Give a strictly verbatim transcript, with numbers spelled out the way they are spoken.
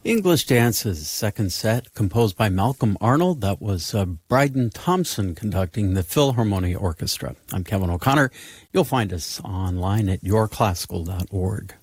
English Dances, second set, composed by Malcolm Arnold. That was uh, Bryden Thompson conducting the Philharmonia Orchestra. I'm Kevin O'Connor. You'll find us online at your classical dot org.